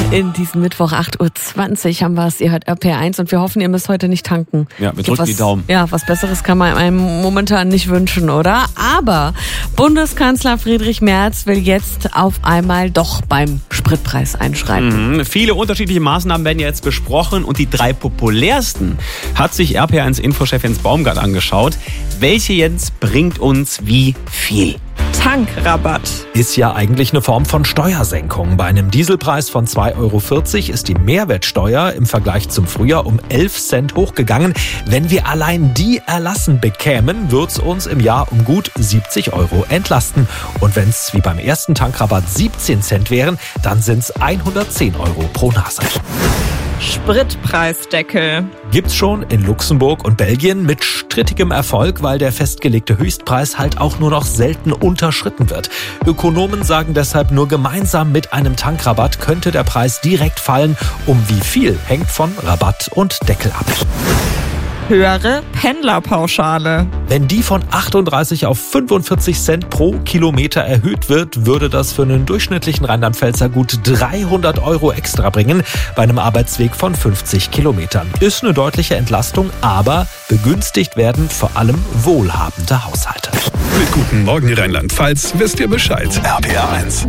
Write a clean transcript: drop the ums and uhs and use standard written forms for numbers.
In diesem Mittwoch 8.20 Uhr haben wir es. Ihr hört RPR1 und wir hoffen, ihr müsst heute nicht tanken. Ja, wir drücken die Daumen. Ja, was Besseres kann man einem momentan nicht wünschen, oder? Aber Bundeskanzler Friedrich Merz will jetzt auf einmal doch beim Spritpreis einschreiten. Viele unterschiedliche Maßnahmen werden jetzt besprochen und die 3 populärsten hat sich RPR1-Infochef Jens Baumgart angeschaut. Welche jetzt bringt uns wie viel? Tankrabatt. Ist ja eigentlich eine Form von Steuersenkung. Bei einem Dieselpreis von 2,40 € ist die Mehrwertsteuer im Vergleich zum Frühjahr um 11 Cent hochgegangen. Wenn wir allein die erlassen bekämen, wird es uns im Jahr um gut 70 € entlasten. Und wenn es wie beim ersten Tankrabatt 17 Cent wären, dann sind es 110 € pro Nase. Spritpreisdeckel. Gibt's schon in Luxemburg und Belgien mit strittigem Erfolg, weil der festgelegte Höchstpreis halt auch nur noch selten unterschritten wird. Ökonomen sagen deshalb, nur gemeinsam mit einem Tankrabatt könnte der Preis direkt fallen. Um wie viel hängt von Rabatt und Deckel ab. Höhere Pendlerpauschale. Wenn die von 38 auf 45 Cent pro Kilometer erhöht wird, würde das für einen durchschnittlichen Rheinland-Pfälzer gut 300 € extra bringen bei einem Arbeitsweg von 50 Kilometern. Ist eine deutliche Entlastung, aber begünstigt werden vor allem wohlhabende Haushalte. Mit Guten Morgen Rheinland-Pfalz wisst ihr Bescheid. RPR1.